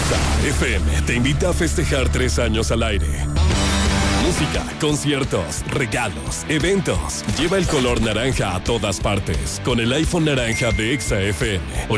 Exa FM te invita a festejar 3 años al aire. Música, conciertos, regalos, eventos. Lleva el color naranja a todas partes con el iPhone naranja de Exa FM.